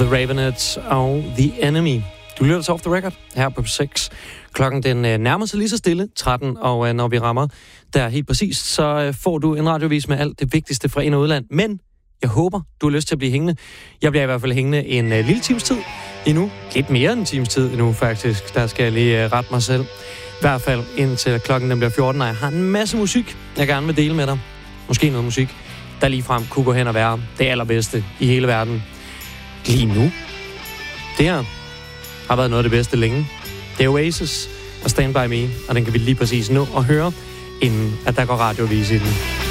The Ravenettes og The Enemy. Du lytter til Off The Record her på 6. Klokken den nærmer sig lige så stille, 13, og når vi rammer der helt præcist, så får du en radiovis med alt det vigtigste fra ind- og udland. Men jeg håber, du har lyst til at blive hængende. Jeg bliver i hvert fald hængende en lille times tid endnu. Lidt mere end en times tid endnu, faktisk. Der skal jeg lige rette mig selv. I hvert fald indtil klokken den bliver 14, og jeg har en masse musik, jeg gerne vil dele med dig. Måske noget musik, der ligefrem kunne gå hen og være det allerbedste i hele verden. Lige nu. Det her har været noget af det bedste længe. Det er Oasis og Stand By Me, og den kan vi lige præcis nå at høre, inden at der går radiovis i den.